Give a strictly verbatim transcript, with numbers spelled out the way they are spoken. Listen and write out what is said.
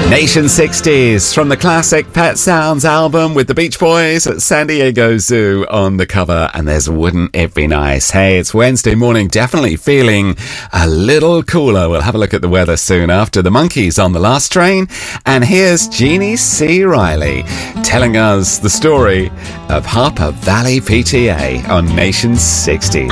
Nation sixties from the classic Pet Sounds album with the Beach Boys at San Diego Zoo on the cover, and there's Wouldn't It Be Nice. Hey, it's Wednesday morning, definitely feeling a little cooler. We'll have a look at the weather soon after the Monkees on the last train, and here's Jeannie C. Riley telling us the story of Harper Valley P T A on Nation sixties.